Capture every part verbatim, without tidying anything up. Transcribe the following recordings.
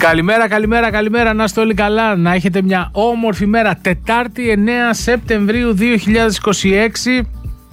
Καλημέρα, καλημέρα, καλημέρα. Να είστε όλοι καλά. Να έχετε μια όμορφη μέρα. Τετάρτη εννέα Σεπτεμβρίου δύο χιλιάδες είκοσι έξι.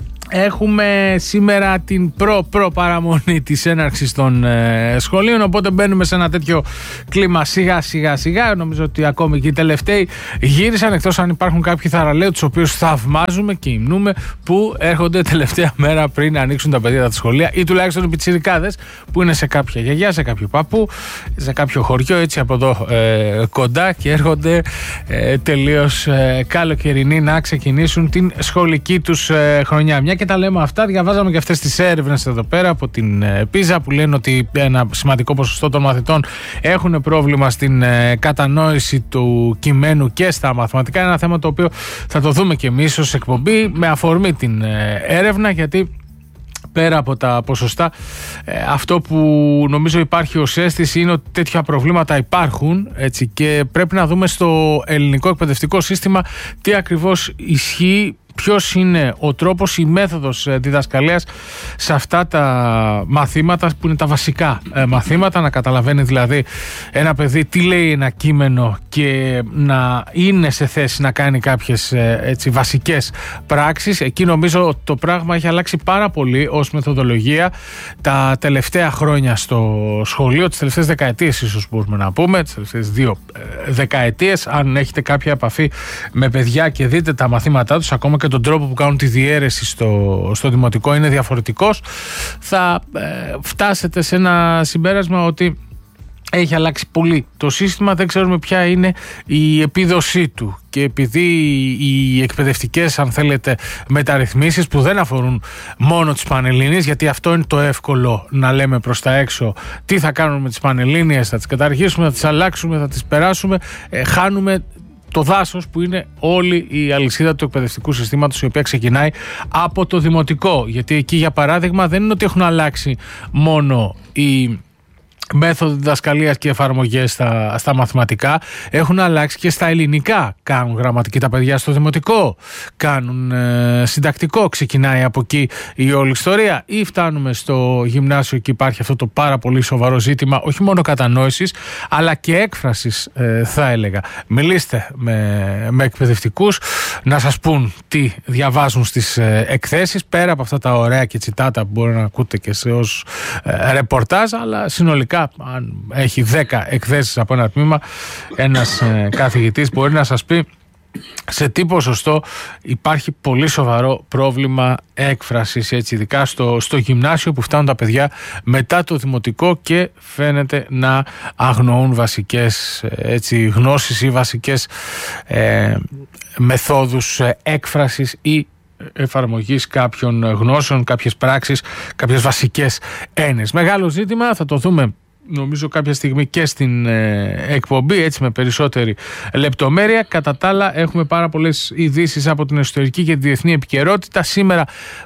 Έχουμε σήμερα την προ-προ παραμονή της έναρξης των ε, σχολείων, οπότε μπαίνουμε σε ένα τέτοιο κλίμα σιγά σιγά σιγά. Νομίζω ότι ακόμη και οι τελευταίοι γύρισαν, εκτός αν υπάρχουν κάποιοι θαραλέοι τους οποίους θαυμάζουμε και υμνούμε, που έρχονται τελευταία μέρα πριν ανοίξουν τα παιδιά τα σχολεία, ή τουλάχιστον οι πιτσιρικάδες που είναι σε κάποια γιαγιά, σε κάποιο παππού, σε κάποιο χωριό έτσι από εδώ ε, κοντά, και έρχονται ε, τελείως ε, καλοκαιρινοί να ξεκινήσουν την σχολική τους ε, χρονιά. Μια και τα λέμε αυτά, διαβάζαμε και αυτές τις έρευνες εδώ πέρα από την Πίζα που λένε ότι ένα σημαντικό ποσοστό των μαθητών έχουν πρόβλημα στην κατανόηση του κειμένου και στα μαθηματικά. Είναι ένα θέμα το οποίο θα το δούμε και εμείς ως εκπομπή με αφορμή την έρευνα, γιατί πέρα από τα ποσοστά, αυτό που νομίζω υπάρχει ως αίσθηση είναι ότι τέτοια προβλήματα υπάρχουν, έτσι, και πρέπει να δούμε στο ελληνικό εκπαιδευτικό σύστημα τι ακριβώς ισχύει, ποιος είναι ο τρόπος, η μέθοδος διδασκαλίας σε αυτά τα μαθήματα που είναι τα βασικά μαθήματα, να καταλαβαίνει δηλαδή ένα παιδί τι λέει ένα κείμενο και να είναι σε θέση να κάνει κάποιες έτσι βασικές πράξεις. Εκεί νομίζω το πράγμα έχει αλλάξει πάρα πολύ ως μεθοδολογία τα τελευταία χρόνια στο σχολείο, τις τελευταίες δεκαετίες ίσως μπορούμε να πούμε, τις τελευταίες δύο δεκαετίες. Αν έχετε κάποια επαφή με παιδιά και δείτε τα μαθήματά τους, ακόμα και τον τρόπο που κάνουν τη διαίρεση στο, στο δημοτικό είναι διαφορετικός, θα ε, φτάσετε σε ένα συμπέρασμα ότι έχει αλλάξει πολύ το σύστημα, δεν ξέρουμε ποια είναι η επίδοσή του. Και επειδή οι εκπαιδευτικές, αν θέλετε, μεταρρυθμίσεις που δεν αφορούν μόνο τις Πανελλήνιες, γιατί αυτό είναι το εύκολο να λέμε προς τα έξω, τι θα κάνουμε με τις Πανελλήνιες, θα τις καταργήσουμε, θα τις αλλάξουμε, θα τις περάσουμε, ε, χάνουμε το δάσος που είναι όλη η αλυσίδα του εκπαιδευτικού συστήματος, η οποία ξεκινάει από το δημοτικό. Γιατί εκεί, για παράδειγμα, δεν είναι ότι έχουν αλλάξει μόνο οι μέθοδοι διδασκαλίας και εφαρμογές στα, στα μαθηματικά, έχουν αλλάξει και στα ελληνικά. Κάνουν γραμματική τα παιδιά στο δημοτικό, κάνουν ε, συντακτικό, ξεκινάει από εκεί η όλη ιστορία, ή φτάνουμε στο γυμνάσιο και υπάρχει αυτό το πάρα πολύ σοβαρό ζήτημα, όχι μόνο κατανόησης αλλά και έκφρασης, ε, θα έλεγα. Μιλήστε με, με εκπαιδευτικούς να σας πούν τι διαβάζουν στις ε, εκθέσεις, πέρα από αυτά τα ωραία και τσιτάτα που μπορεί να ακούτε και σε ως ε, ρεπορτάζ, αλλά συνολικά αν έχει δέκα εκθέσεις από ένα τμήμα, ένας ε, καθηγητής μπορεί να σας πει σε τι ποσοστό υπάρχει πολύ σοβαρό πρόβλημα έκφρασης, έτσι, ειδικά στο, στο γυμνάσιο που φτάνουν τα παιδιά μετά το δημοτικό και φαίνεται να αγνοούν βασικές έτσι, γνώσεις ή βασικές ε, μεθόδους έκφρασης ή εφαρμογής κάποιων γνώσεων, κάποιες πράξεις, κάποιες βασικές έννοιες. Μεγάλο ζήτημα, θα το δούμε νομίζω κάποια στιγμή και στην ε, εκπομπή, έτσι, με περισσότερη λεπτομέρεια. Κατά τα άλλα, έχουμε πάρα πολλές ειδήσεις από την εσωτερική και τη διεθνή επικαιρότητα. Σήμερα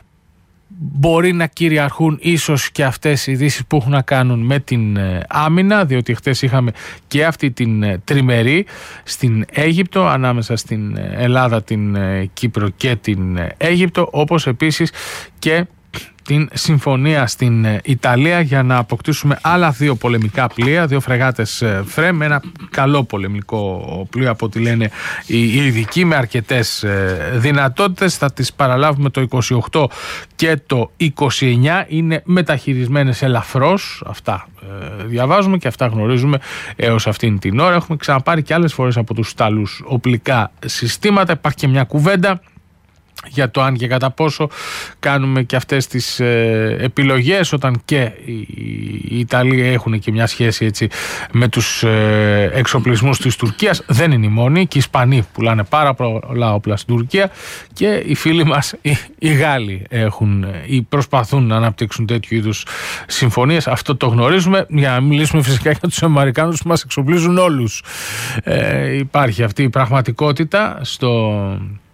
μπορεί να κυριαρχούν ίσως και αυτές οι ειδήσεις που έχουν να κάνουν με την ε, άμυνα, διότι χτες είχαμε και αυτή την ε, τριμερή στην Αίγυπτο, ανάμεσα στην Ελλάδα, την ε, Κύπρο και την ε, Αίγυπτο, όπως επίσης και την συμφωνία στην Ιταλία για να αποκτήσουμε άλλα δύο πολεμικά πλοία, δύο φρεγάτες Φρέμ, ένα καλό πολεμικό πλοίο από ό,τι λένε οι ειδικοί, με αρκετές δυνατότητες. Θα τις παραλάβουμε το είκοσι οκτώ και το είκοσι εννιά, είναι μεταχειρισμένες ελαφρώς, αυτά διαβάζουμε και αυτά γνωρίζουμε έως αυτήν την ώρα. Έχουμε ξαναπάρει και άλλες φορές από τους Ιταλούς οπλικά συστήματα. Υπάρχει και μια κουβέντα για το αν και κατά πόσο κάνουμε και αυτές τις ε, επιλογές, όταν και οι, οι Ιταλοί έχουν και μια σχέση, έτσι, με τους ε, εξοπλισμούς της Τουρκίας. Δεν είναι οι μόνοι, και οι Ισπανοί πουλάνε πάρα πολλά όπλα στην Τουρκία, και οι φίλοι μας οι, οι Γάλλοι έχουν ή προσπαθούν να αναπτύξουν τέτοιου είδους συμφωνίες. Αυτό το γνωρίζουμε. Για να μιλήσουμε φυσικά για τους Αμερικάνους που μας εξοπλίζουν όλους. Ε, υπάρχει αυτή η πραγματικότητα στο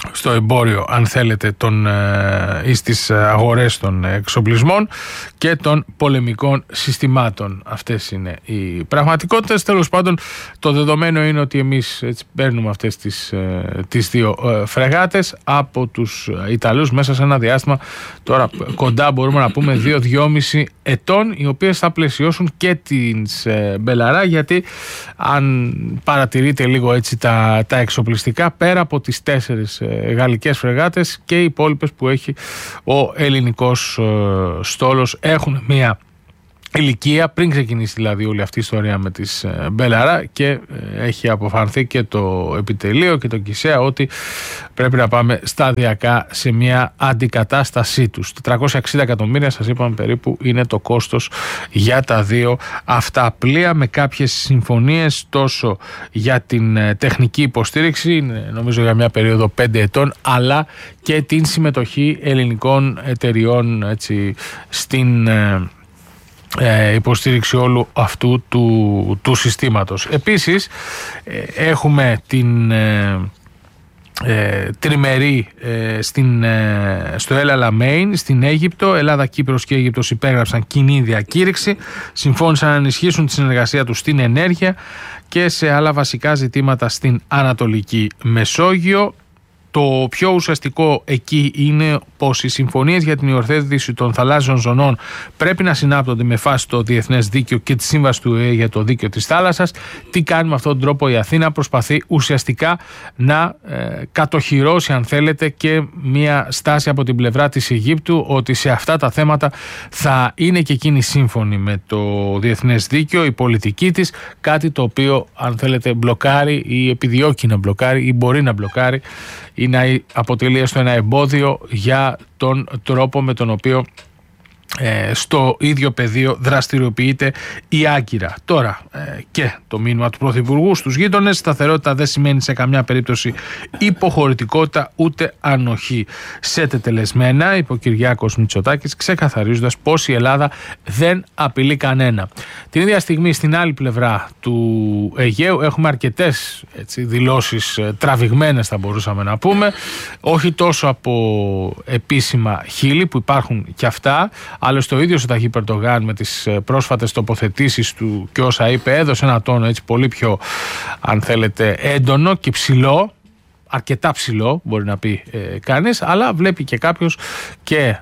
στο εμπόριο, αν θέλετε, των, ή στις αγορές των εξοπλισμών και των πολεμικών συστημάτων. Αυτές είναι οι πραγματικότητες. Τέλος πάντων, το δεδομένο είναι ότι εμείς έτσι παίρνουμε αυτές τις, τις δύο φρεγάτες από τους Ιταλούς μέσα σε ένα διάστημα τώρα κοντά, μπορούμε να πούμε, δύο δυόμισι ετών, οι οποίες θα πλαισιώσουν και την Μπελαρά, γιατί αν παρατηρείτε λίγο έτσι τα, τα εξοπλιστικά, πέρα από τις τέσσερις γαλλικές φρεγάτες και οι υπόλοιπες που έχει ο ελληνικός στόλος έχουν μία ηλικία, πριν ξεκινήσει δηλαδή όλη αυτή η ιστορία με τις Μπελαρά, και έχει αποφανθεί και το επιτελείο και το ΚΙΣΕΑ ότι πρέπει να πάμε σταδιακά σε μια αντικατάστασή τους. τετρακόσια εξήντα εκατομμύρια, σας είπαμε, περίπου είναι το κόστος για τα δύο αυτά πλοία, με κάποιες συμφωνίες τόσο για την τεχνική υποστήριξη, νομίζω για μια περίοδο πέντε ετών, αλλά και την συμμετοχή ελληνικών εταιριών έτσι, στην Ε, υποστήριξη όλου αυτού του, του συστήματος. Επίσης ε, έχουμε την ε, ε, τριμερή ε, στην, ε, στο El Alamein στην Αίγυπτο. Ελλάδα, Κύπρος και Αίγυπτος υπέγραψαν κοινή διακήρυξη, συμφώνησαν να ενισχύσουν τη συνεργασία τους στην ενέργεια και σε άλλα βασικά ζητήματα στην Ανατολική Μεσόγειο. Το πιο ουσιαστικό εκεί είναι πως οι συμφωνίες για την υιοθέτηση των θαλάσσιων ζωνών πρέπει να συνάπτονται με φάση το διεθνές δίκαιο και τη σύμβαση του ΟΗΕ για το δίκαιο της θάλασσας. Τι κάνει με αυτόν τον τρόπο η Αθήνα? Προσπαθεί ουσιαστικά να ε, κατοχυρώσει, αν θέλετε, και μια στάση από την πλευρά της Αιγύπτου ότι σε αυτά τα θέματα θα είναι και εκείνη σύμφωνη με το διεθνές δίκαιο, η πολιτική της, κάτι το οποίο, αν θέλετε, μπλοκάρει ή επιδιώκει να μπλοκάρει ή μπορεί να μπλοκάρει ή να αποτελεί έστω ένα εμπόδιο για τον τρόπο με τον οποίο ε, στο ίδιο πεδίο δραστηριοποιείται η Άγκυρα. Τώρα ε, και το μήνυμα του Πρωθυπουργού στους γείτονες: σταθερότητα δεν σημαίνει σε καμιά περίπτωση υποχωρητικότητα ούτε ανοχή σε τετελεσμένα, είπε ο Κυριάκος Μητσοτάκης, ξεκαθαρίζοντας πως η Ελλάδα δεν απειλεί κανένα. Την ίδια στιγμή στην άλλη πλευρά του Αιγαίου έχουμε αρκετές έτσι, δηλώσεις τραβηγμένες, θα μπορούσαμε να πούμε, όχι τόσο από επίσημα χείλη που υπάρχουν και αυτά. Άλλωστε, ο ίδιος ο Ταγίπ Ερντογάν με τις πρόσφατες τοποθετήσεις του και όσα είπε έδωσε ένα τόνο έτσι πολύ πιο, αν θέλετε, έντονο και ψηλό, αρκετά ψηλό μπορεί να πει ε, κανείς, αλλά βλέπει και κάποιος και ε,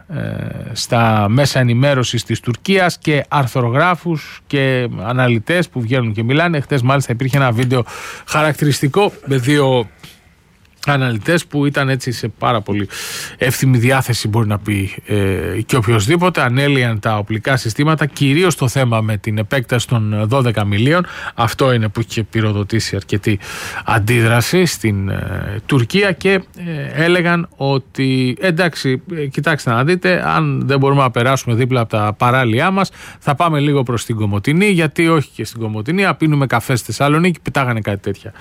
στα μέσα ενημέρωσης της Τουρκίας και αρθρογράφους και αναλυτές που βγαίνουν και μιλάνε. Χτες μάλιστα υπήρχε ένα βίντεο χαρακτηριστικό με δύο αναλυτές που ήταν έτσι σε πάρα πολύ εύθυμη διάθεση, μπορεί να πει ε, και οποιοσδήποτε. Ανέλυαν τα οπλικά συστήματα, κυρίως το θέμα με την επέκταση των δώδεκα μιλίων. Αυτό είναι που είχε πυροδοτήσει αρκετή αντίδραση στην ε, Τουρκία και ε, έλεγαν ότι εντάξει, ε, κοιτάξτε να δείτε, αν δεν μπορούμε να περάσουμε δίπλα από τα παράλια μας, θα πάμε λίγο προς την Κομοτηνή, γιατί όχι και στην Κομοτηνή, απίνουμε καφέ στη Θεσσαλονίκη. Πετάγανε κάτι τέτοια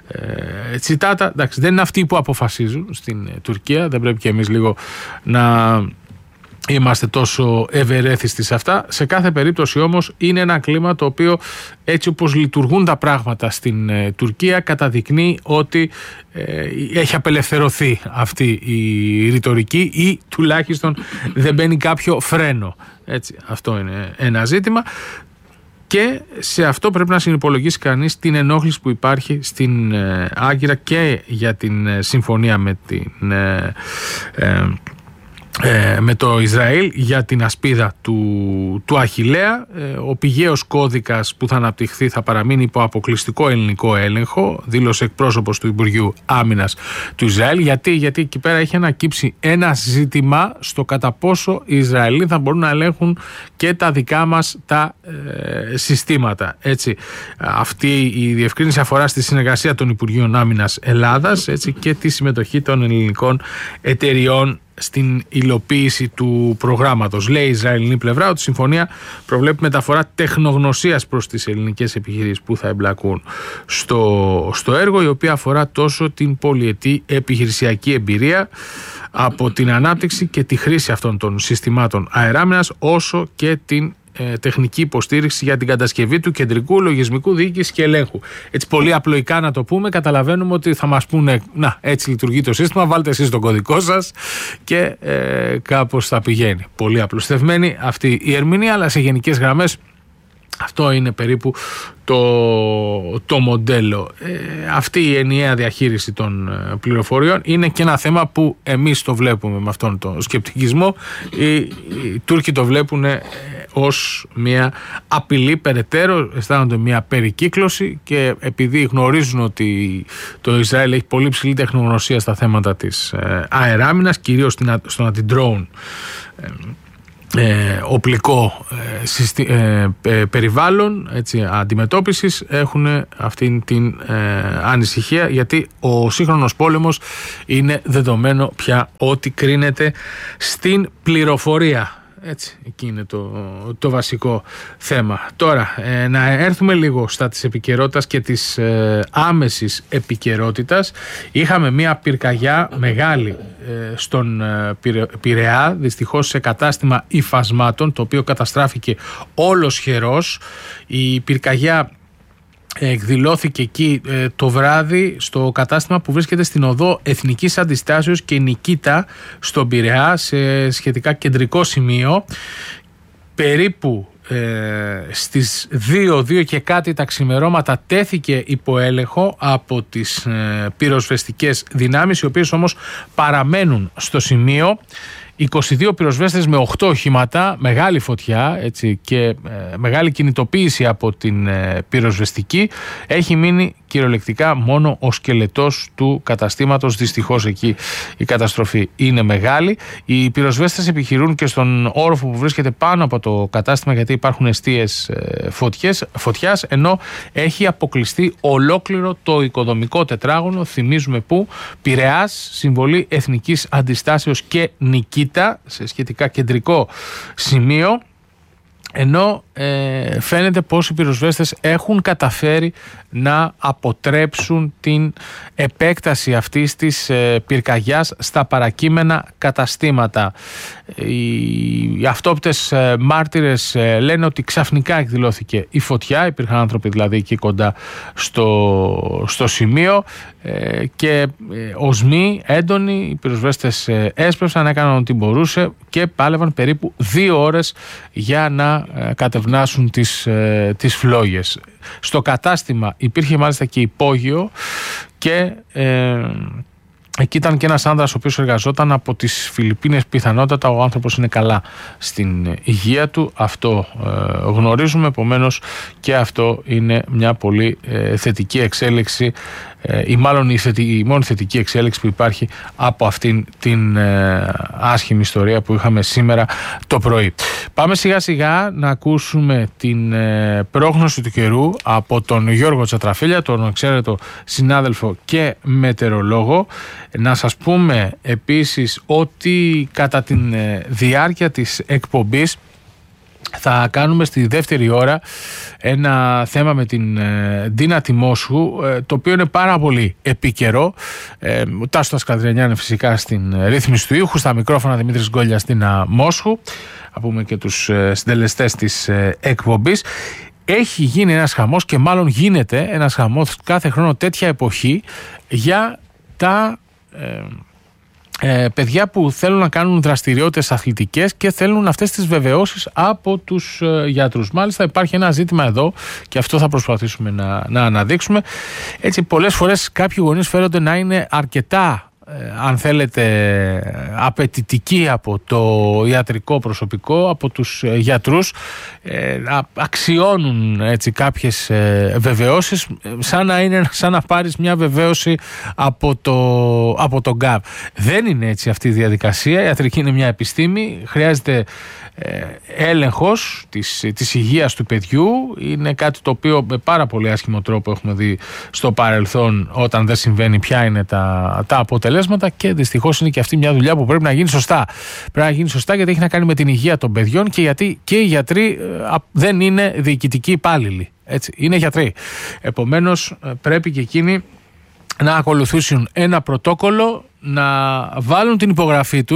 ε, τσιτάτα. Εντάξει, δεν είναι αυτοί που αποφασίζουν στην Τουρκία, δεν πρέπει και εμείς λίγο να είμαστε τόσο ευερέθιστοι σε αυτά. Σε κάθε περίπτωση όμως είναι ένα κλίμα το οποίο, έτσι όπως λειτουργούν τα πράγματα στην ε, Τουρκία, καταδεικνύει ότι ε, έχει απελευθερωθεί αυτή η ρητορική ή τουλάχιστον δεν μπαίνει κάποιο φρένο. Έτσι, αυτό είναι ένα ζήτημα. Και σε αυτό πρέπει να συνυπολογίσει κανείς την ενόχληση που υπάρχει στην ε, Άγκυρα και για την ε, συμφωνία με την ε, ε, ε, με το Ισραήλ για την ασπίδα του, του Αχιλλέα. Ε, ο πηγαίος κώδικας που θα αναπτυχθεί θα παραμείνει υπό αποκλειστικό ελληνικό έλεγχο, δήλωσε εκπρόσωπος του Υπουργείου Άμυνας του Ισραήλ. Γιατί, γιατί εκεί πέρα έχει ανακύψει ένα ζήτημα στο κατά πόσο οι Ισραηλοί θα μπορούν να ελέγχουν και τα δικά μας τα ε, συστήματα. Έτσι, αυτή η διευκρίνηση αφορά στη συνεργασία των Υπουργείων Άμυνας Ελλάδας, έτσι, και τη συμμετοχή των ελληνικών εταιριών στην υλοποίηση του προγράμματος. Λέει η Ισραηλινή πλευρά ότι η συμφωνία προβλέπει μεταφορά τεχνογνωσίας προς τις ελληνικές επιχειρήσεις που θα εμπλακούν στο, στο έργο, η οποία αφορά τόσο την πολυετή επιχειρησιακή εμπειρία από την ανάπτυξη και τη χρήση αυτών των συστημάτων αεράμινας, όσο και την ε, τεχνική υποστήριξη για την κατασκευή του κεντρικού λογισμικού διοίκησης και ελέγχου. Έτσι, πολύ απλοϊκά να το πούμε, καταλαβαίνουμε ότι θα μας πούνε, να, έτσι λειτουργεί το σύστημα, βάλτε εσείς τον κωδικό σας και ε, κάπως θα πηγαίνει. Πολύ απλουστευμένη αυτή η ερμηνεία, αλλά σε γενικές γραμμές αυτό είναι περίπου το, το μοντέλο. Ε, αυτή η ενιαία διαχείριση των ε, πληροφοριών είναι και ένα θέμα που εμείς το βλέπουμε με αυτόν τον σκεπτικισμό. Οι, οι Τούρκοι το βλέπουν ε, ως μια απειλή περαιτέρω, αισθάνονται μια περικύκλωση, και επειδή γνωρίζουν ότι το Ισραήλ έχει πολύ ψηλή τεχνογνωσία στα θέματα της ε, αεράμινας, κυρίως στον αντι-drone ε, Ε, οπλικό ε, συστη, ε, ε, περιβάλλον, έτσι, αντιμετώπισης, έχουν αυτήν την ε, ανησυχία, γιατί ο σύγχρονος πόλεμος είναι δεδομένο πια ότι κρίνεται στην πληροφορία. Έτσι, εκεί είναι το, το βασικό θέμα. Τώρα, ε, να έρθουμε λίγο στα της επικαιρότητας και της ε, άμεσης επικαιρότητας. Είχαμε μια πυρκαγιά μεγάλη ε, στον ε, Πειραιά, δυστυχώς σε κατάστημα υφασμάτων, το οποίο καταστράφηκε όλος χερός. Η πυρκαγιά εκδηλώθηκε εκεί ε, το βράδυ στο κατάστημα που βρίσκεται στην οδό Εθνικής Αντιστάσεως και Νικήτα στον Πειραιά, σε σχετικά κεντρικό σημείο. Περίπου ε, στις δύο, δύο και κάτι τα ξημερώματα τέθηκε υπό έλεγχο από τις ε, πυροσβεστικές δυνάμεις, οι οποίες όμως παραμένουν στο σημείο. είκοσι δύο πυροσβέστες με οκτώ οχήματα, μεγάλη φωτιά, έτσι, και ε, μεγάλη κινητοποίηση από την ε, πυροσβεστική. Έχει μείνει κυριολεκτικά μόνο ο σκελετός του καταστήματος. Δυστυχώς εκεί η καταστροφή είναι μεγάλη. Οι πυροσβέστες επιχειρούν και στον όροφο που βρίσκεται πάνω από το κατάστημα, γιατί υπάρχουν εστίες ε, φωτιές, φωτιάς, ενώ έχει αποκλειστεί ολόκληρο το οικοδομικό τετράγωνο. Θυμίζουμε που Πειραιάς, συμβολή Εθνικής Αντιστάσεως και Νικήτα, σε σχετικά κεντρικό σημείο, ενώ ε, φαίνεται πως οι πυροσβέστες έχουν καταφέρει να αποτρέψουν την επέκταση αυτής της ε, πυρκαγιάς στα παρακείμενα καταστήματα. Οι, οι αυτόπτες ε, μάρτυρες ε, λένε ότι ξαφνικά εκδηλώθηκε η φωτιά, υπήρχαν άνθρωποι δηλαδή εκεί κοντά στο, στο σημείο ε, και ε, οσμοί έντονοι, οι πυροσβέστες ε, έσπευσαν, έκαναν ό,τι μπορούσε και πάλευαν περίπου δύο ώρες για να ε, κατευνάσουν τις, ε, τις φλόγες. Στο κατάστημα υπήρχε μάλιστα και υπόγειο και ε, εκεί ήταν και ένας άνδρας ο οποίος εργαζόταν από τις Φιλιππίνες. Πιθανότατα ο άνθρωπος είναι καλά στην υγεία του, αυτό ε, γνωρίζουμε, επομένως και αυτό είναι μια πολύ ε, θετική εξέλιξη, ε, ή μάλλον η, θετι, η μόνη θετική εξέλιξη που υπάρχει από αυτήν την ε, άσχημη ιστορία που είχαμε σήμερα το πρωί. Πάμε σιγά σιγά να ακούσουμε την ε, πρόγνωση του καιρού από τον Γιώργο Τσατραφίλια, τον εξαίρετο συνάδελφο και μετεωρολόγο. Να σας πούμε επίσης ότι κατά τη διάρκεια της εκπομπής θα κάνουμε στη δεύτερη ώρα ένα θέμα με την Ντίνα Τιμόσχου, το οποίο είναι πάρα πολύ επίκαιρο. Ο Τάσος Καδριανιάν είναι φυσικά στην ρύθμιση του ήχου, στα μικρόφωνα Δημήτρης Γκόλιας, Ντίνα Μόσχου. Θα πούμε και τους συντελεστές της εκπομπής. Έχει γίνει ένας χαμός, και μάλλον γίνεται ένας χαμός κάθε χρόνο τέτοια εποχή, για τα ε, ε, παιδιά που θέλουν να κάνουν δραστηριότητες αθλητικές και θέλουν αυτές τις βεβαιώσεις από τους ε, γιατρούς. Μάλιστα υπάρχει ένα ζήτημα εδώ, και αυτό θα προσπαθήσουμε να, να αναδείξουμε. Έτσι, πολλές φορές κάποιοι γονείς φέρονται να είναι αρκετά, Ε, αν θέλετε, απαιτητικοί από το ιατρικό προσωπικό, από τους ε, γιατρούς, ε, α, αξιώνουν έτσι κάποιες ε, βεβαιώσεις, σαν να είναι σαν να πάρεις μια βεβαίωση από το, από το γκάβ. Δεν είναι έτσι αυτή η διαδικασία. Η ιατρική είναι μια επιστήμη, χρειάζεται ε, έλεγχος της, της υγείας του παιδιού. Είναι κάτι το οποίο με πάρα πολύ άσχημο τρόπο έχουμε δει στο παρελθόν, όταν δεν συμβαίνει, ποια είναι τα, τα αποτελέσματα, και δυστυχώς είναι και αυτή μια δουλειά που πρέπει να γίνει σωστά. Πρέπει να γίνει σωστά, γιατί έχει να κάνει με την υγεία των παιδιών, και γιατί και οι γιατροί ε, δεν είναι διοικητικοί υπάλληλοι. Έτσι, είναι γιατροί. Επομένως ε, πρέπει και εκείνοι να ακολουθήσουν ένα πρωτόκολλο, να βάλουν την υπογραφή τους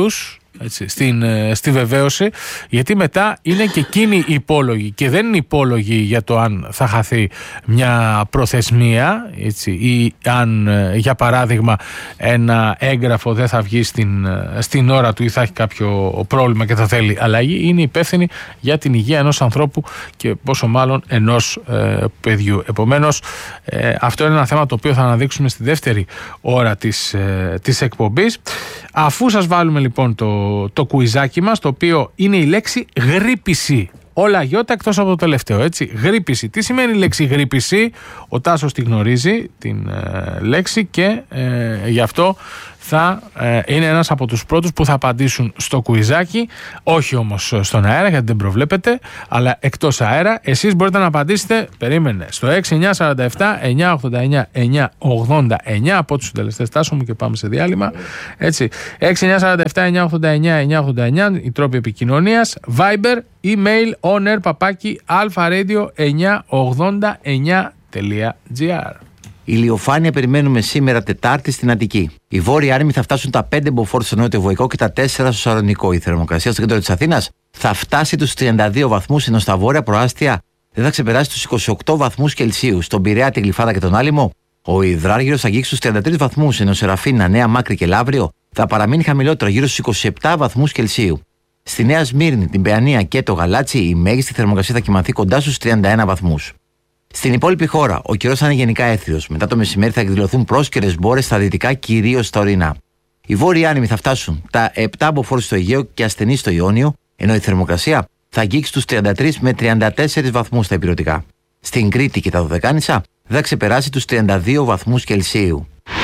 Έτσι, στην, στη βεβαίωση, γιατί μετά είναι και εκείνοι υπόλογοι και δεν είναι υπόλογοι για το αν θα χαθεί μια προθεσμία, έτσι, ή αν για παράδειγμα ένα έγγραφο δεν θα βγει στην, στην ώρα του ή θα έχει κάποιο πρόβλημα και θα θέλει αλλαγή. Είναι υπεύθυνοι για την υγεία ενός ανθρώπου και πόσο μάλλον ενός ε, παιδιού. Επομένως ε, αυτό είναι ένα θέμα το οποίο θα αναδείξουμε στη δεύτερη ώρα της, ε, της εκπομπής. Αφού σας βάλουμε λοιπόν το, το κουιζάκι μας, το οποίο είναι η λέξη γρίπηση. Όλα γιώτα εκτός από το τελευταίο, έτσι. Γρίπηση. Τι σημαίνει η λέξη γρίπηση? Ο Τάσος τη γνωρίζει την ε, λέξη και ε, γι' αυτό θα ε, είναι ένας από τους πρώτους που θα απαντήσουν στο κουιζάκι. Όχι όμως στον αέρα, γιατί δεν προβλέπετε, αλλά εκτός αέρα. Εσείς μπορείτε να απαντήσετε, περίμενε, στο έξι εννιά σαράντα επτά εννιά ογδόντα εννιά εννιά ογδόντα εννιά, από τους συντελεστές Τάσο μου, και πάμε σε διάλειμμα. Έτσι. έξι εννιά σαράντα επτά εννιά ογδόντα εννιά εννιά ογδόντα εννιά, οι τρόποι επικοινωνίας. Viber, email, onair, παπάκι, alpharadio εννιά ογδόντα εννιά τελεία gr. Ηλιοφάνεια περιμένουμε σήμερα Τετάρτη στην Αττική. Οι βόρειοι άρμοι θα φτάσουν τα πέντε μποφόρ στο νότιο Βοϊκό και τα τέσσερα στο Σαλονικό. Η θερμοκρασία στο κέντρο της Αθήνας θα φτάσει τους τριάντα δύο βαθμούς, ενώ στα βόρεια προάστια δεν θα ξεπεράσει τους είκοσι οκτώ βαθμούς Κελσίου. Στον Πειραιά, την Γλυφάδα και τον Άλυμο, ο υδράργυρος θα αγγίξει στους τριάντα τρεις βαθμούς, ενώ Σεραφίνα, Νέα Μάκρη και Λαύριο θα παραμείνει χαμηλότερο, γύρω στους είκοσι επτά βαθμούς Κελσίου. Στη Νέα Σμύρνη, την Παιανία και το Γαλάτσι, η μέγιστη θερμοκρασία θα κυμανθεί κοντά στους τριάντα ένα βαθμούς. Στην υπόλοιπη χώρα, ο καιρός θα είναι γενικά έθριος. Μετά το μεσημέρι θα εκδηλωθούν πρόσκαιρες μπόρες στα δυτικά, κυρίως στα ορεινά. Οι βόρειοι άνεμοι θα φτάσουν τα επτά μποφόρ στο Αιγαίο και ασθενείς στο Ιόνιο, ενώ η θερμοκρασία θα αγγίξει τους τριάντα τρεις με τριάντα τέσσερις βαθμούς στα ηπειρωτικά. Στην Κρήτη και τα Δωδεκάνησα δεν θα ξεπεράσει τους τριάντα δύο βαθμούς Κελσίου.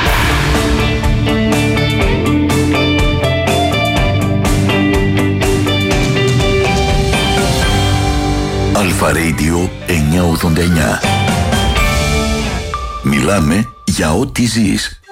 Αλφα-Radio εννιακόσια ογδόντα εννιά. Μιλάμε για ό,τι ζεις.